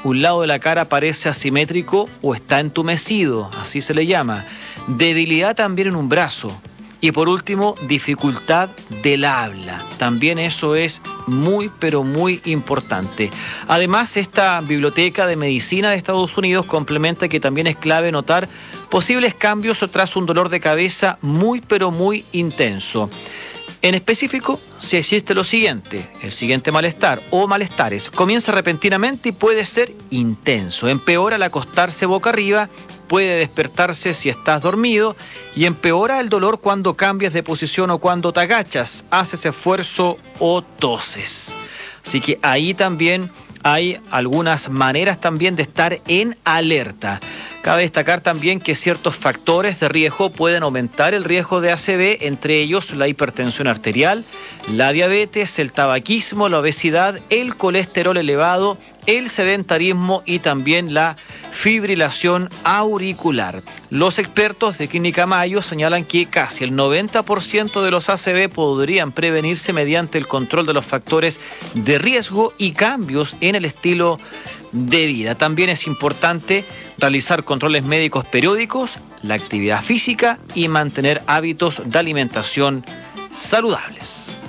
un lado de la cara parece asimétrico o está entumecido, así se le llama. Debilidad también en un brazo. Y por último, dificultad del habla. También eso es muy, pero muy importante. Además, esta biblioteca de medicina de Estados Unidos complementa que también es clave notar posibles cambios tras un dolor de cabeza muy, pero muy intenso. En específico, si existe lo siguiente, el siguiente malestar o malestares, comienza repentinamente y puede ser intenso. Empeora al acostarse boca arriba, puede despertarse si estás dormido y empeora el dolor cuando cambias de posición o cuando te agachas, haces esfuerzo o toses. Así que ahí también hay algunas maneras también de estar en alerta. Cabe destacar también que ciertos factores de riesgo pueden aumentar el riesgo de ACV, entre ellos la hipertensión arterial, la diabetes, el tabaquismo, la obesidad, el colesterol elevado, el sedentarismo y también la fibrilación auricular. Los expertos de Clínica Mayo señalan que casi el 90% de los ACV podrían prevenirse mediante el control de los factores de riesgo y cambios en el estilo de vida. También es importante realizar controles médicos periódicos, la actividad física y mantener hábitos de alimentación saludables.